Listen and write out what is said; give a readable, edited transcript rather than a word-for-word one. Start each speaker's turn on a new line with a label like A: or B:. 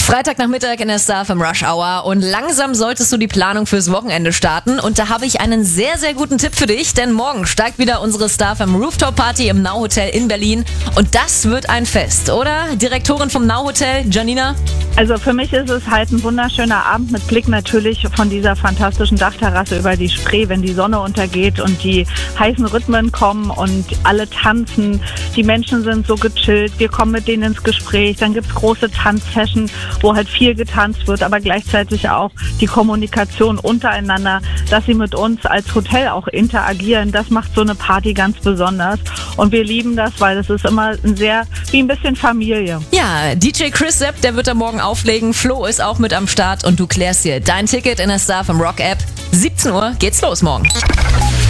A: Freitagnachmittag in der Star FM Rush Hour und langsam solltest du die Planung fürs Wochenende starten und da habe ich einen sehr, sehr guten Tipp für dich, denn morgen steigt wieder unsere Star FM Rooftop Party im Now Hotel in Berlin und das wird ein Fest, oder? Direktorin vom Now Hotel, Janina?
B: Also für mich ist es halt ein wunderschöner Abend mit Blick natürlich von dieser fantastischen Dachterrasse über die Spree, wenn die Sonne untergeht und die heißen Rhythmen kommen und alle tanzen. Die Menschen sind so gechillt, wir kommen mit denen ins Gespräch, dann gibt's große Tanzsession, wo halt viel getanzt wird, aber gleichzeitig auch die Kommunikation untereinander, dass sie mit uns als Hotel auch interagieren, das macht so eine Party ganz besonders und wir lieben das, weil es ist immer wie ein bisschen Familie.
A: Ja, DJ Chris Sepp, der wird da morgen auflegen, Flo ist auch mit am Start und du klärst dir dein Ticket in der Star FM Rock App. 17 Uhr geht's los morgen.